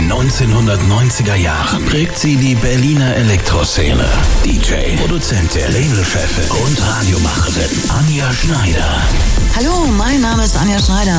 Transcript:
den 1990er Jahren prägt sie die Berliner Elektroszene. DJ, Produzentin, Labelchefin und Radiomacherin Anja Schneider. Hallo, mein Name ist Anja Schneider.